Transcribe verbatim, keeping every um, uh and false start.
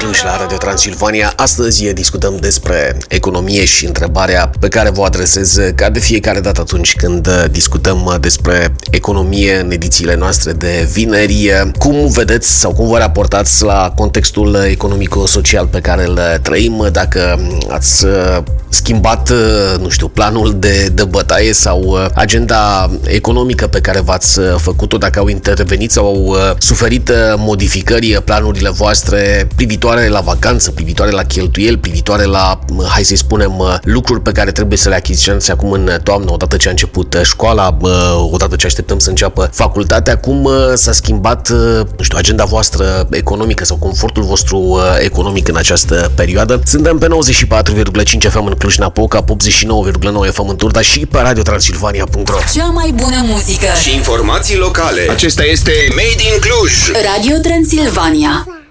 Cluj la Radio Transilvania. Astăzi discutăm despre economie și întrebarea pe care vă adresez ca de fiecare dată atunci când discutăm despre economie în edițiile noastre de vineri. Cum vedeți sau cum vă raportați la contextul economico-social pe care îl trăim? Dacă ați schimbat, nu știu, planul de, de bătaie sau agenda economică pe care v-ați făcut-o, dacă au intervenit sau au suferit modificări planurile voastre privitoare la vacanță, privitoare la cheltuieli, privitoare la, hai să-i spunem, lucruri pe care trebuie să le achiziționați acum în toamnă, odată ce a început școala, odată ce așteptăm să înceapă facultatea. Cum s-a schimbat, nu știu, agenda voastră economică sau confortul vostru economic în această perioadă? Suntem pe nouăzeci și patru virgulă cinci F M în Cluj-Napoca, optzeci și nouă virgulă nouă F M în Turda și pe radio transilvania punct ro. Cea mai bună muzică și informații locale. Acesta este Made in Cluj. Radio Transilvania.